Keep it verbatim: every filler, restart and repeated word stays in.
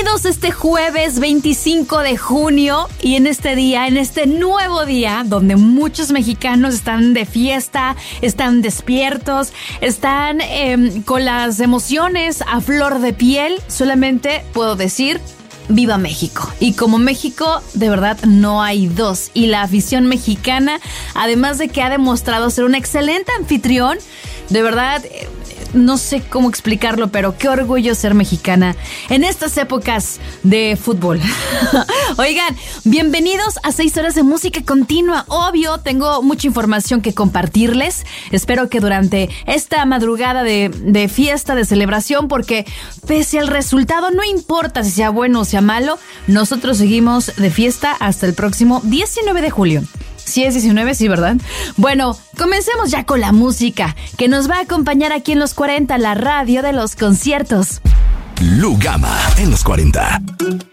Bienvenidos este jueves veinticinco de junio y en este día, en este nuevo día donde muchos mexicanos están de fiesta, están despiertos, están eh, con las emociones a flor de piel, solamente puedo decir ¡viva México! Y como México, de verdad, no hay dos. Y la afición mexicana, además de que ha demostrado ser un excelente anfitrión, de verdad, no sé cómo explicarlo, pero qué orgullo ser mexicana en estas épocas de fútbol. Oigan, bienvenidos a seis horas de música continua. Obvio, tengo mucha información que compartirles. Espero que durante esta madrugada de, de fiesta, de celebración, porque pese al resultado, no importa si sea bueno o sea malo, nosotros seguimos de fiesta hasta el próximo diecinueve de julio. Sí es diecinueve, sí, ¿verdad? Bueno, comencemos ya con la música que nos va a acompañar aquí en Los cuarenta, la radio de los conciertos. Lugama en Los cuarenta.